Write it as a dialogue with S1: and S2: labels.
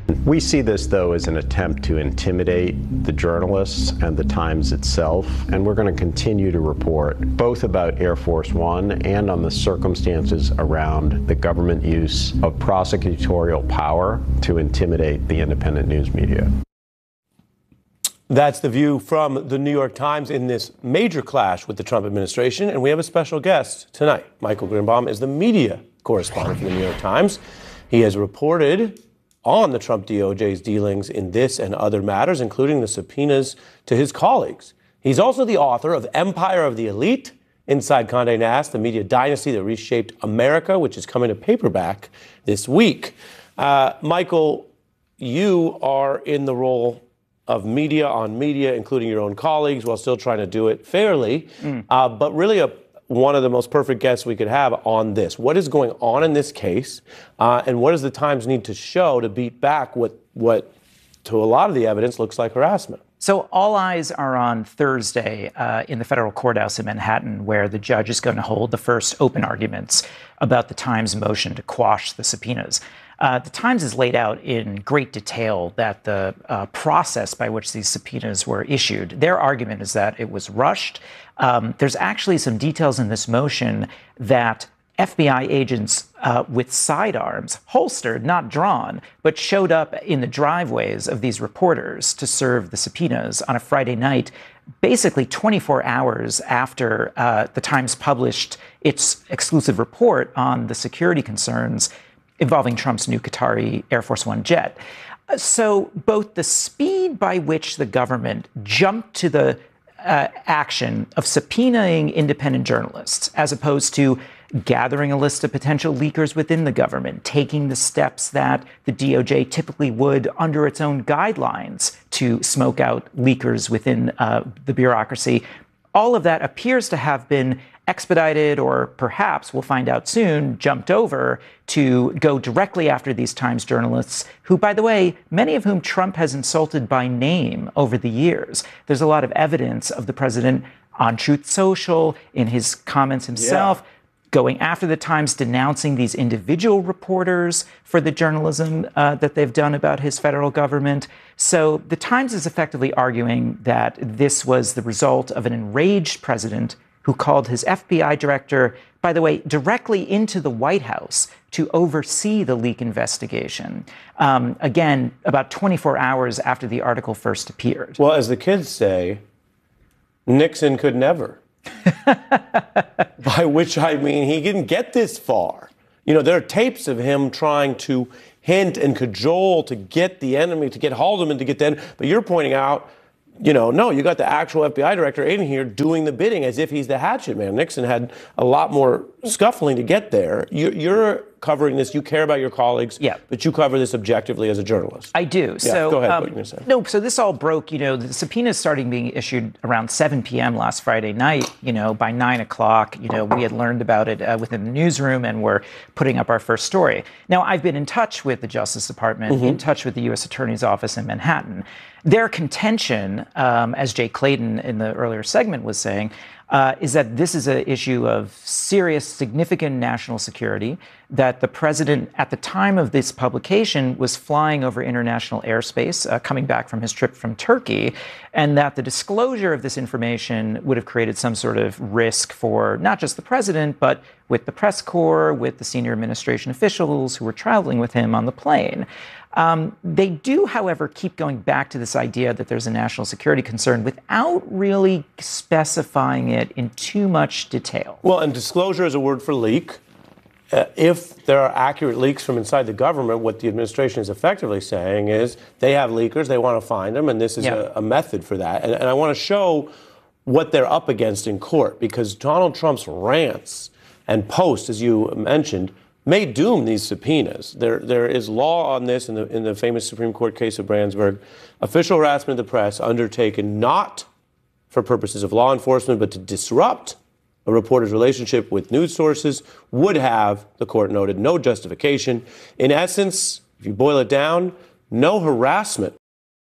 S1: We see this, though, as an attempt to intimidate the journalists and the Times itself, and we're going to continue to report both about Air Force One and on the circumstances around the government use of prosecutorial power to intimidate the independent news media.
S2: That's the view from the New York Times in this major clash with the Trump administration, and we have a special guest tonight. Michael Greenbaum is the media correspondent for the New York Times. He has reported on the Trump DOJ's dealings in this and other matters, including the subpoenas to his colleagues. He's also the author of Empire of the Elite, Inside Condé Nast, the media dynasty that reshaped America, which is coming to paperback this week. Michael, you are in the role of media on media, including your own colleagues, while still trying to do it fairly, but really one of the most perfect guests we could have on this. What is going on in this case, and what does the Times need to show to beat back what to a lot of the evidence, looks like harassment?
S3: So all eyes are on Thursday in the federal courthouse in Manhattan, where the judge is going to hold the first open arguments about the Times' motion to quash the subpoenas. The Times has laid out in great detail that the process by which these subpoenas were issued, their argument is that it was rushed. There's actually some details in this motion that FBI agents with sidearms, holstered, not drawn, but showed up in the driveways of these reporters to serve the subpoenas on a Friday night, basically 24 hours after the Times published its exclusive report on the security concerns involving Trump's new Qatari Air Force One jet. So both the speed by which the government jumped to the action of subpoenaing independent journalists, as opposed to gathering a list of potential leakers within the government, taking the steps that the DOJ typically would under its own guidelines to smoke out leakers within the bureaucracy, all of that appears to have been expedited, or perhaps, we'll find out soon, jumped over to go directly after these Times journalists, who, by the way, many of whom Trump has insulted by name over the years. There's a lot of evidence of the president on Truth Social, in his comments himself, going after the Times, denouncing these individual reporters for the journalism that they've done about his federal government. So the Times is effectively arguing that this was the result of an enraged president who called his FBI director, by the way, directly into the White House to oversee the leak investigation. Again, about 24 hours after the article first appeared.
S2: Well, as the kids say, Nixon could never. By which I mean he didn't get this far. You know, there are tapes of him trying to hint and cajole to get the enemy, to get Haldeman to get the enemy. But you're pointing out, you know, no, you got the actual FBI director in here doing the bidding as if he's the hatchet man. Nixon had a lot more scuffling to get there. You're covering this. You care about your colleagues, but you cover this objectively as a journalist.
S3: I do.
S2: Yeah,
S3: so
S2: go ahead. What are you going to say?
S3: No, so this all broke, you know, the subpoenas starting being issued around 7 p.m. last Friday night. You know, by 9 o'clock, you know, we had learned about it within the newsroom and were putting up our first story. Now, I've been in touch with the Justice Department, in touch with the U.S. Attorney's Office in Manhattan. Their contention, as Jay Clayton in the earlier segment was saying, is that this is an issue of serious, significant national security, that the president, at the time of this publication, was flying over international airspace, coming back from his trip from Turkey, and that the disclosure of this information would have created some sort of risk for not just the president, but with the press corps, with the senior administration officials who were traveling with him on the plane. They do, however, keep going back to this idea that there's a national security concern without really specifying it in too much detail.
S2: Well, and disclosure is a word for leak. If there are accurate leaks from inside the government, what the administration is effectively saying is they have leakers, they want to find them, and this is a method for that. And I want to show what they're up against in court, because Donald Trump's rants and posts, as you mentioned, may doom these subpoenas. There is law on this in the famous Supreme Court case of Brandsburg. Official harassment of the press undertaken not for purposes of law enforcement, but to disrupt a reporter's relationship with news sources would have, the court noted, no justification. In essence, if you boil it down, no harassment